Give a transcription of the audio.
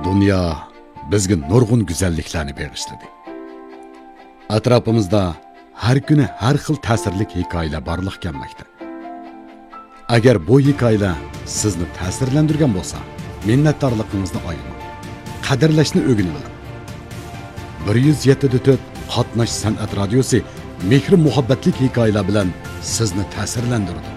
Dünya bizga nurg'un go'zalliklarni bag'ishladi. Atrofimizda har kuni har xil ta'sirli hikoyalar borliq kelmoqda. Agar bu hikoyalar sizni ta'sirlantirgan bo'lsa, minnatdorligingizni ayamang. Qadrlashni o'rganib oling. 107.4 Qatnash san'at radiosi mehr muhabbatli hikoyalar bilan sizni ta'sirlantiradi.